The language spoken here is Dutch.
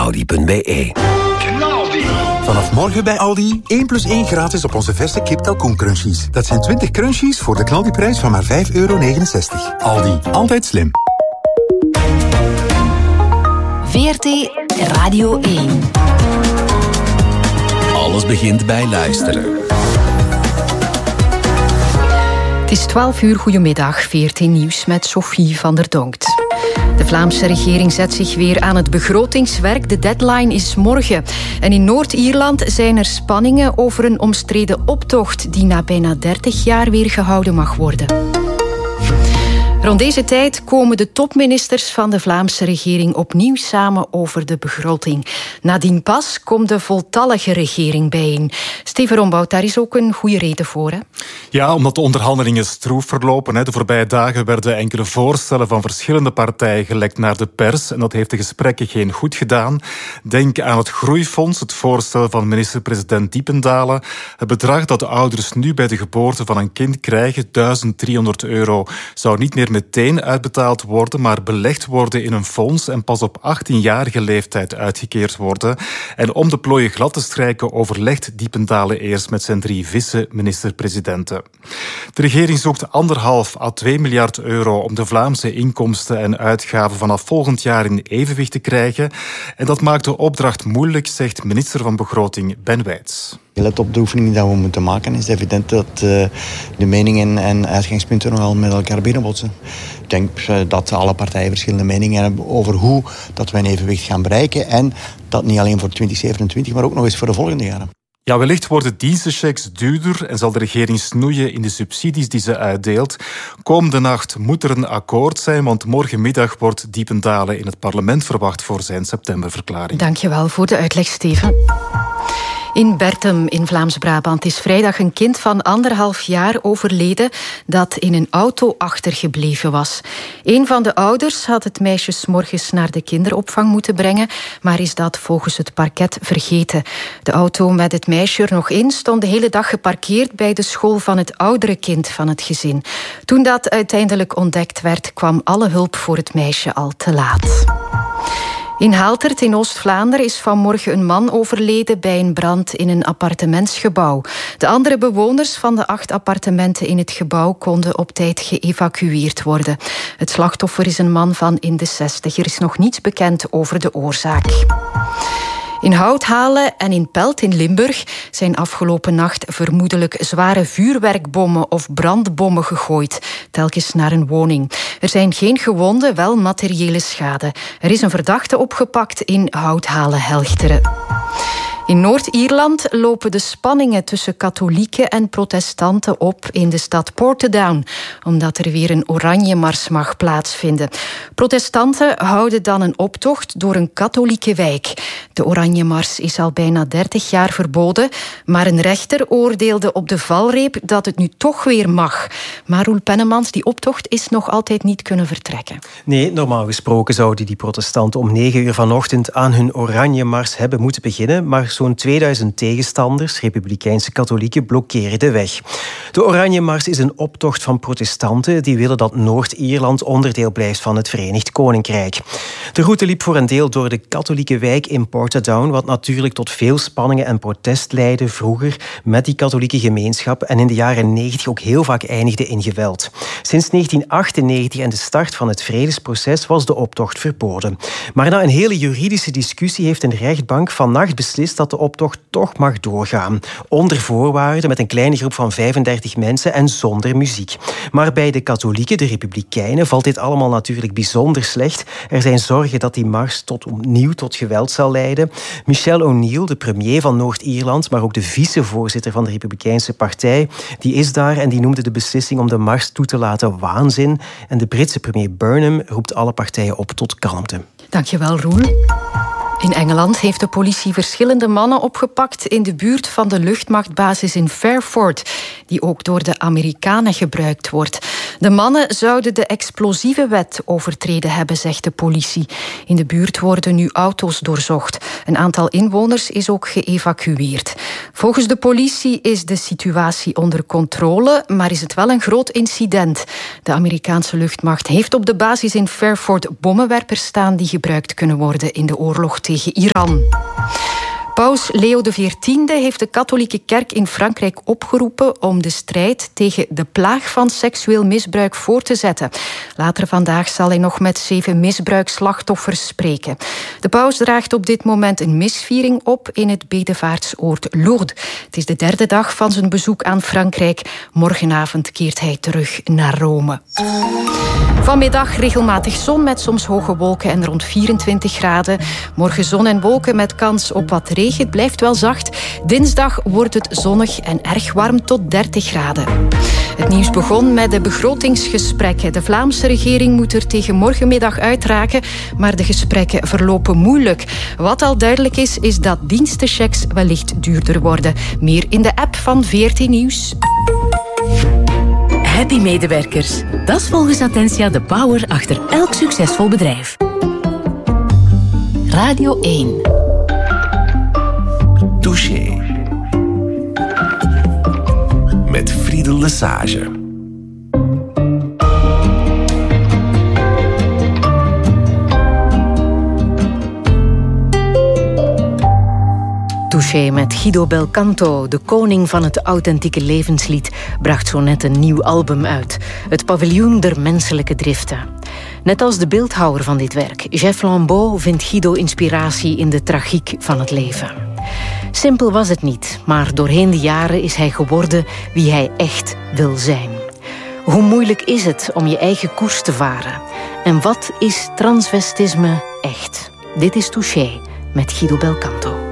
Audi.be. Vanaf morgen bij Aldi 1+1 gratis op onze verse kip kalkoen crunchies. Dat zijn 20 crunchies voor de knaldiprijs van maar €5,69. Aldi, altijd slim. VRT Radio 1. Alles begint bij luisteren. Het is 12 uur, goedemiddag, VRT Nieuws met Sophie van der Donkt. De Vlaamse regering zet zich weer aan het begrotingswerk. De deadline is morgen. En in Noord-Ierland zijn er spanningen over een omstreden optocht die na bijna 30 jaar weer gehouden mag worden. Rond deze tijd komen de topministers van de Vlaamse regering opnieuw samen over de begroting. Nadien pas komt de voltallige regering bijeen. Steven Rombout, daar is ook een goede reden voor, hè? Ja, omdat de onderhandelingen stroef verlopen. De voorbije dagen werden enkele voorstellen van verschillende partijen gelekt naar de pers. En dat heeft de gesprekken geen goed gedaan. Denk aan het Groeifonds, het voorstel van minister-president Diependalen. Het bedrag dat de ouders nu bij de geboorte van een kind krijgen, €1.300, zou niet meer meteen uitbetaald worden, maar belegd worden in een fonds en pas op 18-jarige leeftijd uitgekeerd worden. En om de plooien glad te strijken overlegt Diependalen eerst met zijn 3 vice-minister-presidenten. De regering zoekt 1,5 à 2 miljard euro om de Vlaamse inkomsten en uitgaven vanaf volgend jaar in evenwicht te krijgen. En dat maakt de opdracht moeilijk, zegt minister van Begroting Ben Wijts. Let op de oefening die we moeten maken. Is het evident dat de meningen en uitgangspunten nogal met elkaar binnenbotsen. Ik denk dat alle partijen verschillende meningen hebben over hoe dat we een evenwicht gaan bereiken. En dat niet alleen voor 2027, maar ook nog eens voor de volgende jaren. Ja, wellicht worden dienstenchecks duurder en zal de regering snoeien in de subsidies die ze uitdeelt. Komende nacht moet er een akkoord zijn, want morgenmiddag wordt Diependalen in het parlement verwacht voor zijn septemberverklaring. Dankjewel voor de uitleg, Steven. In Bertem in Vlaams-Brabant is vrijdag een kind van 1,5 jaar overleden dat in een auto achtergebleven was. Een van de ouders had het meisje 's morgens naar de kinderopvang moeten brengen, maar is dat volgens het parket vergeten. De auto met het meisje er nog in stond de hele dag geparkeerd bij de school van het oudere kind van het gezin. Toen dat uiteindelijk ontdekt werd, kwam alle hulp voor het meisje al te laat. In Haaltert in Oost-Vlaanderen is vanmorgen een man overleden bij een brand in een appartementsgebouw. De andere bewoners van de 8 appartementen in het gebouw konden op tijd geëvacueerd worden. Het slachtoffer is een man van in de 60. Er is nog niets bekend over de oorzaak. In Houthalen en in Pelt in Limburg zijn afgelopen nacht vermoedelijk zware vuurwerkbommen of brandbommen gegooid, telkens naar een woning. Er zijn geen gewonden, wel materiële schade. Er is een verdachte opgepakt in Houthalen-Helchteren. In Noord-Ierland lopen de spanningen tussen katholieken en protestanten op in de stad Portadown, omdat er weer een Oranjemars mag plaatsvinden. Protestanten houden dan een optocht door een katholieke wijk. De Oranjemars is al bijna 30 jaar verboden, maar een rechter oordeelde op de valreep dat het nu toch weer mag. Maar Roel Pennemans, die optocht is nog altijd niet kunnen vertrekken. Nee, normaal gesproken zouden die protestanten om 9 uur vanochtend aan hun Oranjemars hebben moeten beginnen, maar zo'n 2000 tegenstanders, republikeinse katholieken, blokkeren de weg. De Oranjemars is een optocht van protestanten die willen dat Noord-Ierland onderdeel blijft van het Verenigd Koninkrijk. De route liep voor een deel door de katholieke wijk in Portadown, wat natuurlijk tot veel spanningen en protest leidde vroeger met die katholieke gemeenschap en in de jaren 90 ook heel vaak eindigde in geweld. Sinds 1998 en de start van het vredesproces was de optocht verboden. Maar na een hele juridische discussie heeft een rechtbank vannacht beslist dat de optocht toch mag doorgaan. Onder voorwaarden met een kleine groep van 35 mensen en zonder muziek. Maar bij de katholieken, de republikeinen, valt dit allemaal natuurlijk bijzonder slecht. Er zijn zorgen dat die mars opnieuw tot geweld zal leiden. Michelle O'Neill, de premier van Noord-Ierland, maar ook de vicevoorzitter van de Republikeinse partij, die is daar en die noemde de beslissing om de mars toe te laten waanzin. En de Britse premier Burnham roept alle partijen op tot kalmte. Dankjewel, Roel. In Engeland heeft de politie verschillende mannen opgepakt in de buurt van de luchtmachtbasis in Fairford, die ook door de Amerikanen gebruikt wordt. De mannen zouden de explosieve wet overtreden hebben, zegt de politie. In de buurt worden nu auto's doorzocht. Een aantal inwoners is ook geëvacueerd. Volgens de politie is de situatie onder controle, maar is het wel een groot incident. De Amerikaanse luchtmacht heeft op de basis in Fairford bommenwerpers staan die gebruikt kunnen worden in de oorlog tegen Iran. Paus Leo XIV heeft de katholieke kerk in Frankrijk opgeroepen om de strijd tegen de plaag van seksueel misbruik voor te zetten. Later vandaag zal hij nog met 7 misbruikslachtoffers spreken. De paus draagt op dit moment een misviering op in het bedevaartsoord Lourdes. Het is de 3e dag van zijn bezoek aan Frankrijk. Morgenavond keert hij terug naar Rome. Vanmiddag regelmatig zon met soms hoge wolken en rond 24 graden. Morgen zon en wolken met kans op wat regen. Het blijft wel zacht. Dinsdag wordt het zonnig en erg warm tot 30 graden. Het nieuws begon met de begrotingsgesprekken. De Vlaamse regering moet er tegen morgenmiddag uitraken, maar de gesprekken verlopen moeilijk. Wat al duidelijk is, is dat dienstenchecks wellicht duurder worden. Meer in de app van VRT Nieuws. Happy medewerkers. Dat is volgens Attentia de power achter elk succesvol bedrijf. Radio 1. Touché. Met Friedel Lesage. Touché met Guido Belcanto, de koning van het authentieke levenslied, bracht zo net een nieuw album uit. Het paviljoen der menselijke driften. Net als de beeldhouwer van dit werk, Jeff Lambeau, vindt Guido inspiratie in de tragiek van het leven. Simpel was het niet, maar doorheen de jaren is hij geworden wie hij echt wil zijn. Hoe moeilijk is het om je eigen koers te varen? En wat is transvestisme echt? Dit is Touché met Guido Belcanto.